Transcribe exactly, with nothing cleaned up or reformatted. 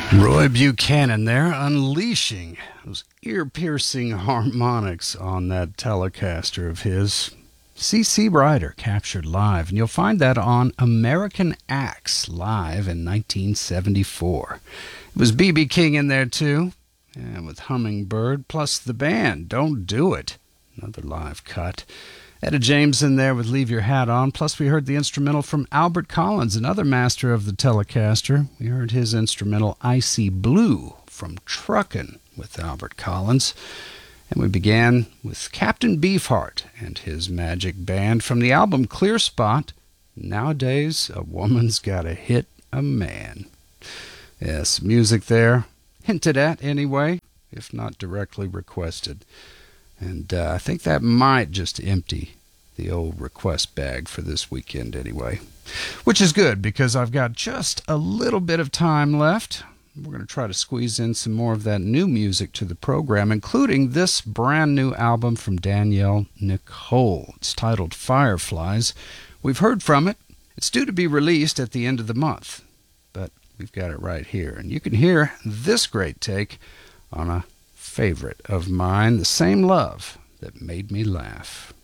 Roy Buchanan there, unleashing those ear-piercing harmonics on that Telecaster of his. C C Rider captured live, and you'll find that on American Axe live in nineteen seventy-four. It was B B King in there too, and with Hummingbird, plus the band, Don't Do It, another live cut. Etta James in there with Leave Your Hat On, plus we heard the instrumental from Albert Collins, another master of the Telecaster. We heard his instrumental Icy Blue from Truckin' with Albert Collins. And we began with Captain Beefheart and his Magic Band from the album Clear Spot, Nowadays a Woman's Gotta Hit a Man. Yes, music there, hinted at anyway, if not directly requested. And uh, I think that might just empty the old request bag for this weekend anyway. Which is good, because I've got just a little bit of time left. We're going to try to squeeze in some more of that new music to the program, including this brand new album from Danielle Nicole. It's titled Fireflies. We've heard from it. It's due to be released at the end of the month, but we've got it right here. And you can hear this great take on a favorite of mine, The Same Love That Made Me Laugh.